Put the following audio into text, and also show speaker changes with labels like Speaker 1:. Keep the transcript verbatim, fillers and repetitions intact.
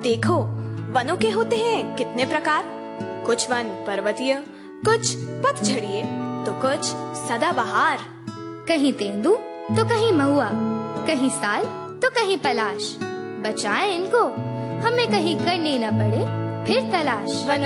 Speaker 1: देखो, वनों के होते हैं कितने प्रकार। कुछ वन पर्वतीय, कुछ पतझड़िए, तो कुछ सदाबहार।
Speaker 2: कहीं तेंदू तो कहीं महुआ, कहीं साल तो कहीं पलाश। बचाएं इनको, हमें कहीं करनी न पड़े फिर तलाश।